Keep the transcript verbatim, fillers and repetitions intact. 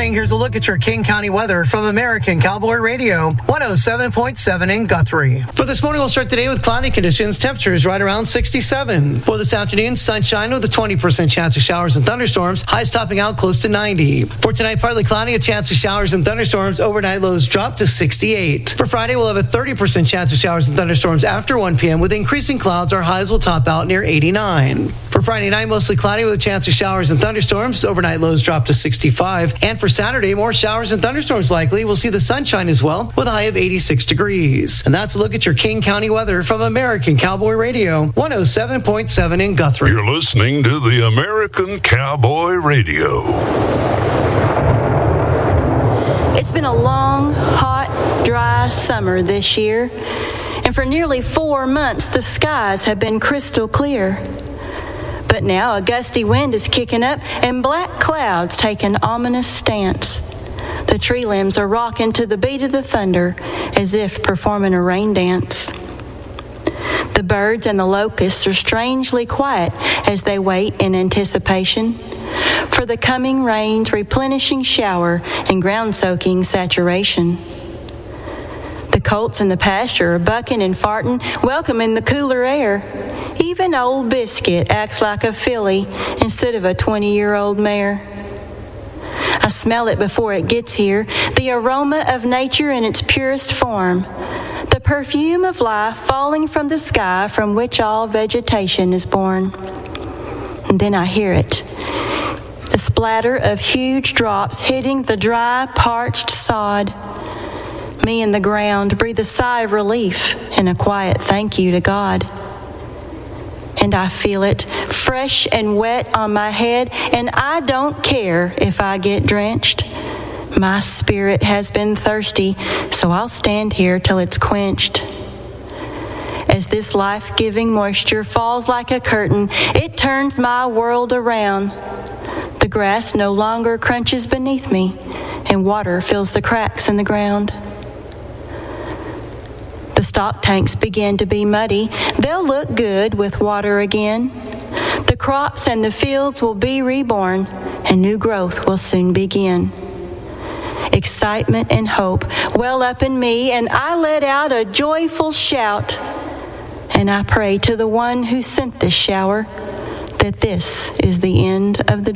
morning. Here's a look at your King County weather from American Cowboy Radio, one oh seven point seven in Guthrie. For this morning, we'll start today with cloudy conditions. Temperatures right around sixty-seven. For this afternoon, sunshine with a twenty percent chance of showers and thunderstorms. Highs topping out close to ninety. For tonight, partly cloudy, a chance of showers and thunderstorms. Overnight lows drop to sixty-eight. For Friday, we'll have a thirty percent chance of showers and thunderstorms after one p.m. With increasing clouds, our highs will top out near eighty-nine. For Friday night, mostly cloudy with a chance of showers and thunderstorms. Overnight lows drop to sixty-five. And for Saturday, more showers and thunderstorms likely. We'll see the sunshine as well with a high of eighty-six degrees. And that's a look at your King County weather from American Cowboy Radio, one oh seven point seven in Guthrie. You're listening to the American Cowboy Radio. It's been a long, hot, dry summer this year. And for nearly four months, the skies have been crystal clear. But now a gusty wind is kicking up and black clouds take an ominous stance. The tree limbs are rocking to the beat of the thunder as if performing a rain dance. The birds and the locusts are strangely quiet as they wait in anticipation for the coming rain's replenishing shower and ground-soaking saturation. The colts in the pasture are bucking and farting, welcoming the cooler air. Even old Biscuit acts like a filly instead of a twenty-year-old mare. I smell it before it gets here, the aroma of nature in its purest form, the perfume of life falling from the sky from which all vegetation is born. And then I hear it, the splatter of huge drops hitting the dry, parched sod. Me and the ground breathe a sigh of relief and a quiet thank you to God. And I feel it, fresh and wet on my head, and I don't care if I get drenched. My spirit has been thirsty, so I'll stand here till it's quenched. As this life-giving moisture falls like a curtain, it turns my world around. The grass no longer crunches beneath me, and water fills the cracks in the ground. The stock tanks begin to be muddy. They'll look good with water again. The crops and the fields will be reborn, and new growth will soon begin. Excitement and hope well up in me, and I let out a joyful shout. And I pray to the one who sent this shower that this is the end of the